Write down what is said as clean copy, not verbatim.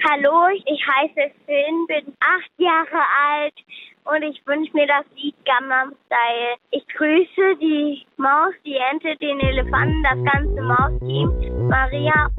Hallo, ich heiße Finn, bin 8 Jahre alt und ich wünsche mir das Lied Gangnam Style. Ich grüße die Maus, die Ente, den Elefanten, das ganze Mausteam, Maria